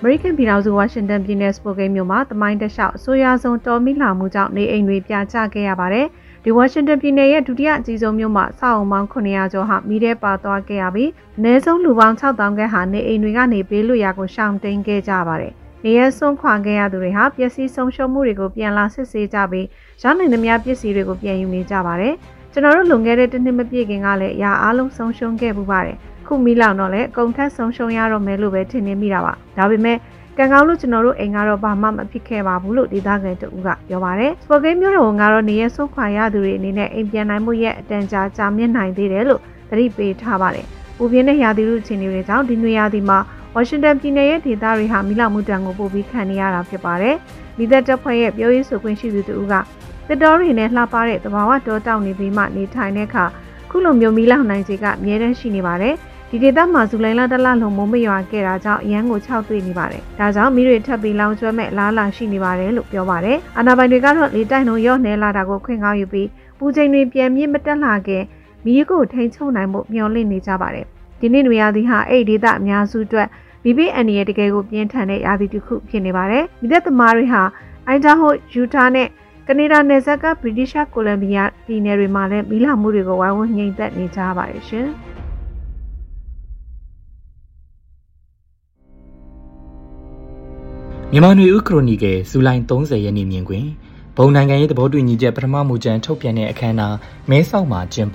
American ပြည်ထောင်စု Washington ပြည်နယ် Spokane မြို့မှာတမိုင်းတစ်လျှောက်အဆိုးရွားဆုံးတော်မီလာမှုကြောင့်နေအိမ်တွေပြာကျခဲ့ရပါတယ်။ဒီ Washington ပြည်နယ်ရဲ့ဒုတိယအကြီးဆုံးမြို့မှာစောက်အုံပေါင်း900ကျော်ဟာမီးထဲပါသွားခဲ့ရပြီးအနည်းဆုံးလူပေါင်း6000ခန့်ဟာနေအိမ်တွေကနေဘေးလွတ်ရာကိုရှောင်တိန်ခဲ့ကြပါတယ်။နေရဆွန့်ခွာခဲ့ရသူတွေဟာပျက်စီးဆုံးရှုံးမှုတွေကိုပြန်လာစစ်ဆေးကြပြီးရနိုင်သမျှပစ္စည်းတွေကိုပြန်ယူနေကြပါတယ်။ကျွန်တော်တို့လွန်ခဲ့တဲ့တစ်နှစ်မပြည့်ခင်ကလည်းရာအားလုံးဆုံးရှုံးခဲ့ပူပါတယ်။ခုမီးလောင်တော့လည်းအကုန်ထက်ဆုံးရှုံးရတော့မယ်လို့ပဲထင်နေမိတာပါ။ဒါပေမဲ့ကံကောင်းလို့ကျွန်တော်တို့အိမ်ကတော့ဘာမှမဖြစ်ခဲ့ပါဘူးလို့ဒေသခံတဦးကပြောပါတယ်။ Spokane မြို့တော်ကတော့နေရဆွန့်ခွာရသူတွေအနေနဲ့အိမ်ပြန်နိုင်မှုရဲ့အတန်ကြာမြင့်နိုင်သေးတယ်လို့သတိပေးထားပါတယ်။ပူပြင်းတဲ့ရာသီဥတုအခြေအနေတွေကြောင့်ဒီနွေရာသီမှာWashington ပြည်နယ်ရဲ့ဒေသတွေဟာမီးလောင်မှုတံကိုပိုပြီးခံနေရတာဖြစ်ပါတယ်။မိသက်တပ်ဖွဲ့ရဲ့ပြောရေးဆိုခွင့်ရှိသူတို့ကသစ်တောတွေနဲ့လှပတဲ့သဘာဝတောတောင်နေပြီးမှနေထိုင်တဲ့အခါခုလိုမျိုးမီးလောင်နိုင်ခြေကအများတန်းရှိနေပါတယ်။ဒီဒေသမှာဇူလိုင်လတလလုံးမိုးမရွာခဲ့တာကြောင့်အရန်ကို6တွေ့နေပါတယ်။ဒါကြောင့်မီးတွေထပ်ပြီးလောင်ကျွမ်းမဲ့လားလာရှိနေပါတယ်လို့ပြောပါတယ်။အာဏာပိုင်တွေကတော့လေတိုက်နှုန်းရော့နေလာတာကိုခွင့်ကောင်းယူပြီးပူချိန်တွေပြန်မြင့်မတက်လာခင်မီးကိုထိန်းချုပ်နိုင်ဖို့မျှော်လင့်နေကြပါတယ်။ဒီနေ့နွေရာသီဟာအဲ့ဒီဒေသအများစုအတွက်မီးဘေးအန္တရာယ်တကယ်ကိုပြင်းထန်တဲ့ရာသီတစ်ခုဖြစ်နေပါတယ်။မီးသက်သမားတွေဟာအိုင်ဒါဟိုယူတာနဲ့ကနေဒါနယ်စပ်ကဗြိတိရှ်ကိုလံဘီယာပြည်နယ်တွေမှာလည်းမီးလောင်မှုတွေကိုဝိုင်းဝန်းငြိမ်သက်နေကြပါတယ်ရှင်။မြန်မာနွေဦးခရိုနီကယ်ဇူလိုင်30ရက်နေ့မြင်ကွင်းဘုံနိုင်ငံရေးသဘောတူညီချက်ပထမမူကြမ်းထုတ်ပြန်တဲ့အခမ်းအနားမဲဆောက်မှာကျင်းပ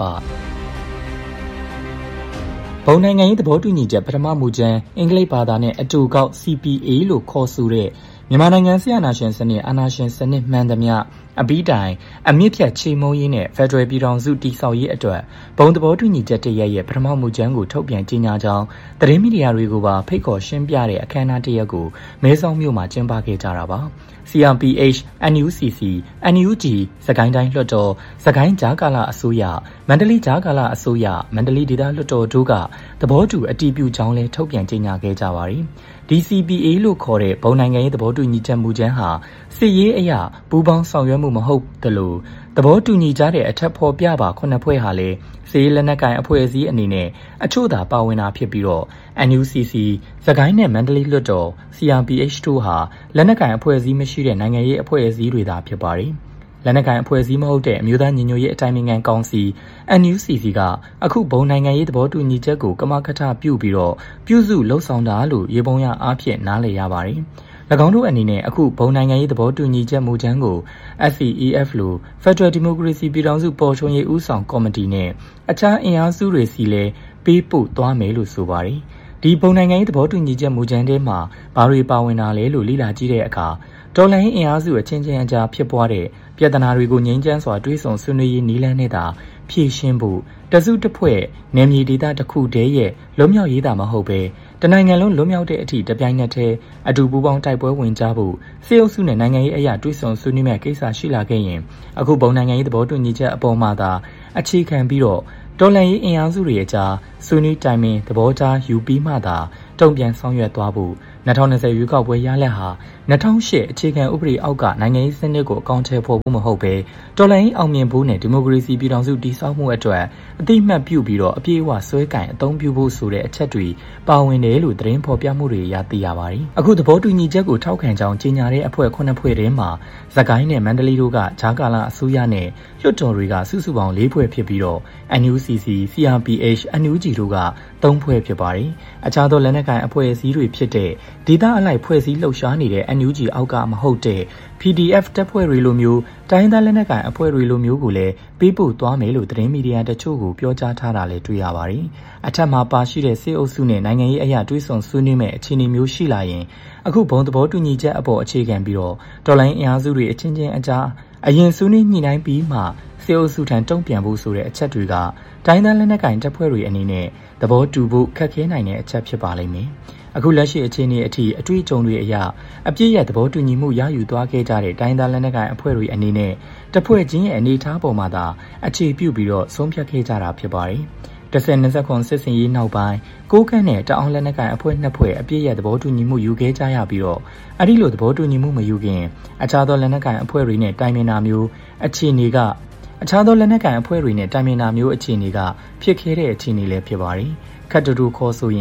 ဘုံနိုင်ငံရေးသဘောတူညီချက်ပထမမူကြမ်းအင်္ဂလိပ်ဘာသာနဲ့အတူကောက် CPA လို့ခေါ်ဆိုတဲ့မြန်မာနိုင်ငံဆီယနာရှင်စနစ်အာဏာရှင်စနစ်မှန်သမျှအပြီးတိုင်အမြင့်ဖြတ်ချေမှုန်းရေးနဲ့ဖက်ဒရယ်ပြည်ထောင်စုတည်ဆောက်ရေးအတွက်ဘုံသဘောတူညီချက်တရက်ရဲ့ပထမမူကြမ်းကိုထုတ်ပြန်ကြေညာကြောင်းသတင်းမီဒီယာတွေကိုပါဖိတ်ခေါ်ရှင်းပြတဲ့အခမ်းအနားတရက်ကိုမဲဆောက်မြို့မှာကျင်းပခဲ့ကြတာပါ။ CRPH, NUCC, NUG, စကိုင်းတိုင်းလွှတ်တော်စကိုင်းကြားကာလအစိုးရမန္တလေးကြားကာလအစိုးရမန္တလေးဒေသလွှတ်တော်တို့ကသဘောတူအတည်ပြုကြောင်းလဲထုတ်ပြန်ကြေညာခဲ့ကြပါတယ်။ DCPA လို့ခေါ်တဲ့ဘုံနိုင်ငံရေးသဘောတူညီချက်မူကြမ်းဟာစစ်ရေးအရာပူးပေါင်းဆောင်ရွက်မှုမဟုတ်သလိုသဘောတူညီကြတဲ့အထက်ဖော်ပြပါ9ဖွဲ့ဟာလည်းစစ်ရေးလက်နက်ကိုင်အဖွဲ့အစည်းအနေနဲ့အချို့သာပါဝင်တာဖြစ်ပြီးတော့ NUCC စကိုင်းနဲ့မန္တလေးလွှတ်တော် CRPH တို့ဟာလက်နက်ကိုင်အဖွဲ့အစည်းမရှိတဲ့နိုင်ငံရေးအဖွဲ့အစည်းတွေသာဖြစ်ပါတယ်။လက်နက်ကိုင်အဖွဲ့အစည်းမဟုတ်တဲ့အမျိုးသားညီညွတ်ရေးအတိုင်းအမြံကောင်စီ NUCC ကအခုဘုံနိုင်ငံရေးသဘောတူညီချက်ကိုကမကထပြုပြီးတော့ပြုစုလှုပ်ဆောင်တာလို့ရေပုံရအားဖြင့်နားလည်ရပါတယ်။၎င်းတို့အနေနဲ့အခုဘုံနိုင်ငံရေးသဘောတူညီချက်မူကြမ်းကို FEEF လို့ Federal Democracy ပြည်ထောင်စုပေါ်ထွန်းရေးဦးဆောင်ကော်မတီနဲ့အခြားအင်အားစုတွေစီလည်းပေးပို့သွားမယ်လို့ဆိုပါတယ်။ဒီဘုံနိုင်ငံရေးသဘောတူညီချက်မူကြမ်းထဲမှာဘာတွေပါဝင်တာလဲလို့လေ့လာကြည့်တဲ့အခါတော်လှန်ရေးအင်အားစုအချင်းချင်းအကြားဖြစ်ပွားတဲ့ပြဿနာတွေကိုငြိမ်းချမ်းစွာတွေးဆဆွေးနွေးရေးနည်းလမ်းနဲ့သာဖြေရှင်းဖို့တစုတစ်ဖွဲ့နယ်မြေဒေသတစ်ခုတည်းရဲ့လွတ်မြောက်ရေးတာမဟုတ်ပဲတနိုင်ငံလုံးလွတ်မြောက်တဲ့အထိတပြိုင်နက်တည်းအတူပူးပေါင်းတိုက်ပွဲဝင်ကြဖို့စစ်အုပ်စုနဲ့နိုင်ငံရေးအရာတွေးဆဆွေးနွေးမဲ့ကိစ္စရှိလာခဲ့ရင်အခုဘုံနိုင်ငံရေးသဘောတူညီချက်အပေါ်မှာသာအခြေခံပြီးတော့တော်လှန်ရေးအင်အားစုတွေအကြားဆွေးနွေးတိုင်ပင်သဘောထားယူပြီးမှသာတုံ့ပြန်ဆောင်ရွက်သွားဖို့2020ရွေးကောက်ပွဲရလဒ်ဟာ2008အခြေခံဥပဒေအောက်ကနိုင်ငံရေးစနစ်ကိုအကောင့်ထဲပေါ်ဖို့မဟုတ်ပဲတော်လှန်ရေးအောင်မြင်ဖို့နဲ့ဒီမိုကရေစီပြည်ထောင်စုတည်ဆောက်မှုအတွက်အသိမှတ်ပြုပြီးတော့အပြည့်အဝဆွဲကင်အသုံးပြုဖို့ဆိုတဲ့အချက်တွေပါဝင်တယ်လို့သတင်းဖော်ပြမှုတွေရသိရပါတယ်။အခုသဘောတူညီချက်ကိုထောက်ခံကြောင်းကြေညာတဲ့အဖွဲ့9ဖွဲ့ထဲမှာစကိုင်းနဲ့မန္တလေးတို့ကဂျာကာလာအစိုးရနဲ့လွှတ်တော်တွေကစုစုပေါင်း4ဖွဲ့ဖြစ်ပြီးတော့ NUCC, CRPH, NUG တို့က3ဖွဲ့ဖြစ်ပါတယ်။အခြားသောလက်နက်ကိုင်အဖွဲ့အစည်းတွေဖြစ်တဲ့ဒေသအလိုက်ဖွဲ့စည်းလှုပ်ရှားနေတဲ့ NUG အောက်ကမဟုတ်တဲ့ PDF တပ်ဖွဲ့တွေလိုမျိုးတိုင်းသားလက်နက်ကိုင်အဖွဲ့တွေလိုမျိုးကိုလည်းပေးပို့သွားမယ်လို့သတင်းမီဒီယာတချို့ကိုပြောကြားထားတာလည်းတွေ့ရပါတယ်။အထက်မှာပါရှိတဲ့စစ်အုပ်စုနဲ့နိုင်ငံရေးအရာတွေးဆဆွေးနွေးမဲ့အခြေအနေမျိုးရှိလာရင်အခုဘုံသဘောတူညီချက်အပေါ်အခြေခံပြီးတော့တော်လိုင်းအင်အားစုတွေအချင်းချင်းအကြားအရင်ဆွေးနွေးညှိနှိုင်းပြီးမှစစ်အုပ်စုထံတုံ့ပြန်ဖို့ဆိုတဲ့အချက်တွေကတိုင်းသားလက်နက်ကိုင်တပ်ဖွဲ့တွေအနေနဲ့သဘောတူဖို့ခက်ခဲနိုင်တဲ့အချက်ဖြစ်ပါလိမ့်မယ်။အခုလက်ရှိအခြေအနေအထိအတွေ့အကြုံတွေအရအပြည့်ရဲ့သဘောတူညီမှုရယူသွားခဲ့ကြတဲ့တိုင်းသားလက်နက်ကိုင်အဖွဲ့တွေအနေနဲ့တပ်ဖွဲ့ချင်းရဲ့အနေအထားပေါ်မှာသာအခြေပြုပြီးတော့ဆုံးဖြတ်ခဲ့ကြတာဖြစ်ပါတယ်။10-29စစ်စင်ရေးနောက်ပိုင်းကိုးကန့်နဲ့တအောင်လက်နက်ကိုင်အဖွဲ့2ဖွဲ့အပြည့်ရဲ့သဘောတူညီမှုယူခဲ့ကြရပြီးတော့အဲ့ဒီလိုသဘောတူညီမှုမယူခင်အခြားသောလက်နက်ကိုင်အဖွဲ့တွေနဲ့တိုင်ပင်တာမျိုးအခြေအနေကအခြားသောလက်နက်ကိုင်အဖွဲ့တွေနဲ့တိုင်ပင်တာမျိုးအခြေအနေကဖြစ်ခဲ့တဲ့အခြေအနေလည်းဖြစ်ပါတယ်။ခတ်တူတူခေါ်ဆိုရင်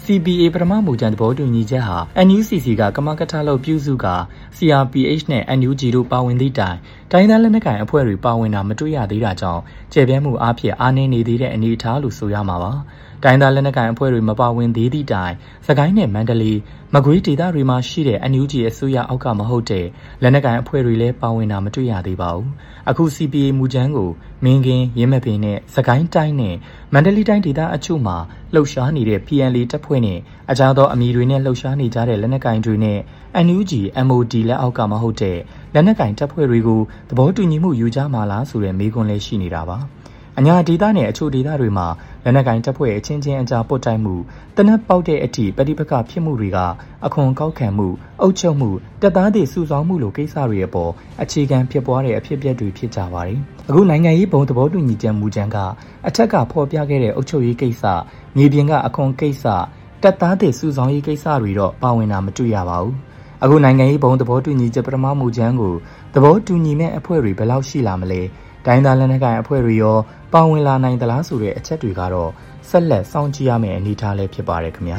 CPA ပထမမူကြမ်းသဘောတူညီချက်ဟာ NUCC ကကမကထလုပ်ပြုစုက CRPH နဲ့ NUG တို့ပါဝင်သည့်တိုင်တိုင်းသားလက်နက်ကိုင်အဖွဲ့တွေပါဝင်တာမတွေ့ရသေးတာကြောင့်ကျေပြဲမှုအဖြစ်အားနည်းနေသေးတဲ့အနေအထားလို့ဆိုရမှာပါတိုင်းသားလက်နက်ကိုင်အဖွဲ့တွေမပါဝင်သေးသည့်တိုင်စကိုင်းနဲ့မန္တလေးမကွေးဒေသတွေမှာရှိတဲ့ NUG အစိုးရအောက်ကမဟုတ်တဲ့လက်နက်ကိုင်အဖွဲ့တွေလည်းပါဝင်တာမတွေ့ရသေးပါဘူးအခု CPA မူကြမ်းကိုမင်းကင်းရင်းမပင်နဲ့စကိုင်းတိုင်းနဲ့မန္တလေးတိုင်းဒေသအချို့မှာလှုပ်ရှားနေတဲ့ PNL တပ်ဖွဲ့နဲ့အခြားသောအမည်တွေနဲ့လှုပ်ရှားနေကြတဲ့လက်နက်ကိုင်တွေနဲ့ NUG MOD လက်အောက်ကမဟုတ်တဲ့လက်နက်ကိုင်တပ်ဖွဲ့တွေကိုသဘောတူညီမှုယူကြမှာလားဆိုတဲ့မေးခွန်းလည်းရှိနေတာပါအညာဒေသနဲ့အချို့ဒေသတွေမှာလက်နက်ကိုင်တပ်ဖွဲ့အချင်းချင်းအကြားပုတ်တိုက်မှုတနက်ပေါက်တဲ့အထိပဋိပက္ခဖြစ်မှုတွေကအခွန်ကောက်ခံမှုအုပ်ချုပ်မှုတပ်သားတွေစုဆောင်းမှုလိုကိစ္စတွေအပေါ်အခြေခံဖြစ်ပွားတဲ့အဖြစ်အပျက်တွေဖြစ်ကြပါတယ်အခုနိုင်ငံရေးဘုံသဘောတူညီချက်မူကြမ်းကအထက်ကဖော်ပြခဲ့တဲ့အုပ်ချုပ်ရေးကိစ္စမြေပြင်ကအခွန်ကိစ္စတပ်သားတွေစုဆောင်းရေးကိစ္စတွေတော့ပါဝင်တာမတွေ့ရပါဘူးအခုနိုင်ငံရေးဘုံသဘောတူညီချက်ပထမမူကြမ်းကိုသဘောတူညီမဲ့အဖွဲ့တွေဘယ်လောက်ရှိလာမလဲတိုင်းသားလက်နက်ကိုင်အဖွဲ့တွေရောပါဝင်လာနိုင်သလားဆိုတဲ့အချက်တွေကတော့ဆက်လက်စောင့်ကြည့်ရမယ့်အနေအထားလည်းဖြစ်ပါတယ်ခင်ဗျာ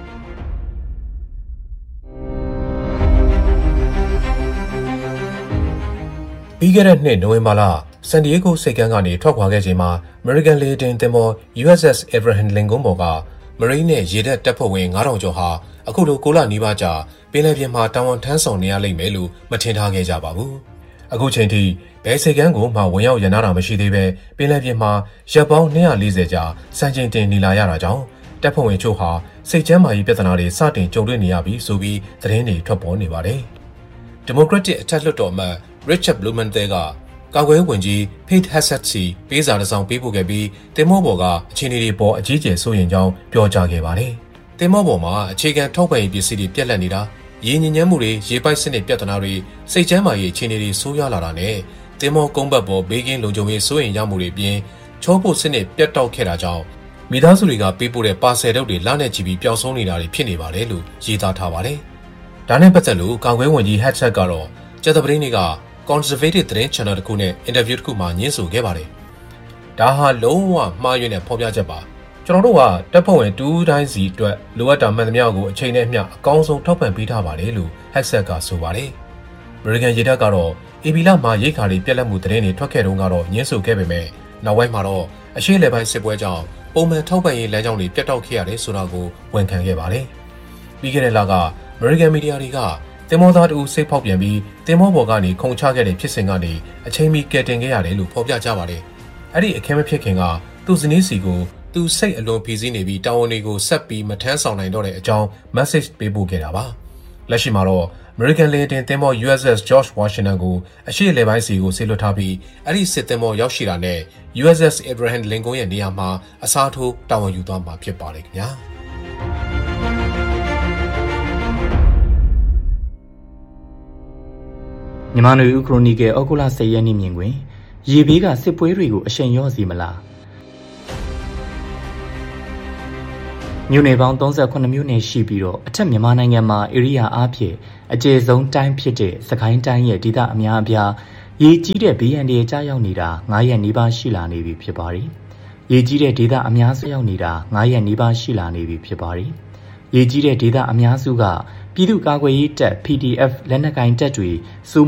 ပြီးခဲ့တဲ့နှစ်နိုဝင်ဘာလဆန်ဒီယေဂိုစိတ်ကမ်းကနေထွက်ခွာခဲ့ချိန်မှာ American လေတင်သင်္ဘော USS Abraham Lincoln ပေါ်ကမရိန်းနဲ့ရေတပ်တပ်ဖွဲ့ဝင်9000ကျော်ဟာအခုလို6လနီးပါးကြာပင်လယ်ပြင်မှာတာဝန်ထမ်းဆောင်နေရလိမ့်မယ်လို့မထင်ထားခဲ့ကြပါဘူးအခုချိန်ထိဘယ်စိတ်ကမ်းကိုမှဝင်ရောက်ရန်နာတာမရှိသေးပဲပင်လယ်ပြင်မှာရပ်ပေါင်း240ကြာစံချိန်တင်နေလာရတာကြောင့်တပ်ဖွဲ့ဝင်ချို့ဟာစိတ်ကျန်းမာရေးပြဿနာတွေစတင်ကြုံတွေ့နေရပြီဆိုပြီးသတင်းတွေထွက်ပေါ်နေပါတယ်ဒီမိုကရက်တစ်အထက်လွှတ်တော်အမတ် Richard Blumenthal ကကာကွယ်ဝန်ကြီး Pete Hegseth စီပေးစာတစ်စောင်ပေးပို့ခဲ့ပြီးတင်မောပေါ်ကအခြေအနေတွေပေါ်အကြီးကျယ်စိုးရိမ်ကြောင်းပြောကြားခဲ့ပါတယ်တင်မောပေါ်မှာအခြေခံထောက်ပံ့ရေးပစ္စည်းတွေပြတ်လတ်နေတာရေညဉ့်ညမ်းမှုတွေရေပိုက်စနစ်ပြဿနာတွေစိတ်ကျန်းမာရေးအခြေအနေတွေဆိုးရွားလာတာနဲ့တင်မောကုန်းဘက်ပေါ်ဘေးကင်းလုံခြုံရေးစိုးရိမ်ရမှုတွေပြင်ချောပို့စနစ်ပြတ်တောက်ခဲ့တာကြောင့်မိသားစုတွေကပေးပို့တဲ့ပါဆယ်တုပ်တွေလနဲ့ချီပြီးပျောက်ဆုံးနေတာတွေဖြစ်နေပါတယ်လို့ရေးသားထားပါတယ်ဒါနဲ့ပတ်သက်လို့ကာကွယ်ဝန်ကြီး Hegseth ကတော့ကျသပတင်းတွေက Conservative သတင်း channel တစ်ခုနဲ့ interview တစ်ခုမှာညှင်းဆိုခဲ့ပါတယ်ဒါဟာလုံးဝမှားယွင်းတဲ့ဖော်ပြချက်ပါကျွန်တော်တို့ကတပ်ဖွဲ့ဝင်တူးတိုင်းစီအတွက်လိုအပ်တာမှန်သမျှကိုအချိန်နဲ့အမျှအကောင်းဆုံးထောက်ပံ့ပေးထားပါတယ်လို့ Hegseth ကဆိုပါတယ်။ American ရေတပ်ကတော့အေဘီလာမှာရိတ်ခါလေးပြက်လက်မှုသတင်းတွေထွက်ခဲ့တုန်းကတော့ညှင်းဆိုခဲ့ပေမဲ့နောက်ပိုင်းမှာတော့အရှေ့လယ်ပိုင်းစစ်ပွဲကြောင့်ပုံမှန်ထောက်ပံ့ရေးလမ်းကြောင်းတွေပြတ်တောက်ခဲ့ရတယ်ဆိုတာကိုဝန်ခံခဲ့ပါတယ်။ပြီးခဲ့တဲ့လက American media တွေကတင်မောသားတူစိတ်ဖောက်ပြန်ပြီးတင်မောပေါ်ကနေခုန်ချခဲ့တဲ့ဖြစ်စဉ်ကနေအချိန်မီကယ်တင်ခဲ့ရတယ်လို့ဖော်ပြကြပါတယ်။အဲ့ဒီအခင်းမဖြစ်ခင်ကသူ့ဇနီးစီကိုသူစိတ်အလွန်ဖိစီးနေပြီးတာဝန်တွေကိုဆက်ပြီးမထမ်းဆောင်နိုင်တော့တဲ့အကြောင်း message ပေးပို့ခဲ့တာပါ။လက်ရှိမှာတော့ American လေတင်သင်္ဘော USS George Washington ကိုအရှေ့လေပိုင်းစီကိုဆေးလွှတ်ထားပြီးအဲ့ဒီစစ်သင်္ဘောရောက်ရှိတာနဲ့ USS Abraham Lincoln ရဲ့နေရာမှာအစားထိုးတာဝန်ယူသွားမှာဖြစ်ပါတယ်ခင်ဗျာ။မြန်မာနွေဦးခရိုနီကယ်ဩဂုတ်လ10ရက်နေ့မြင်တွင်ရေဘေးကစစ်ပွဲတွေကိုအရှိန်လျော့စေမလားမြို့နယ်ပေါင်း38မြို့နယ်ရှိပြီးတော့အထက်မြန်မာနိုင်ငံမှာဧရိယာအားဖြင့်အကျယ်ဆုံးတိုင်းဖြစ်တဲ့စကိုင်းတိုင်းရဲ့ဒေသအများအပြားရေကြီးတဲ့ဘေးအန္တရာယ်ကြားရောက်နေတာ9ရက်နီးပါးရှိလာနေပြီဖြစ်ပါတယ်။ရေကြီးတဲ့ဒေသအများစုရောက်နေတာ9ရက်နီးပါးရှိလာနေပြီဖြစ်ပါတယ်။ရေကြီးတဲ့ဒေသအများစုကပြည်သူ့ကာကွယ်ရေးတပ် PDF လက်နက်ကိုင်တပ်တွေ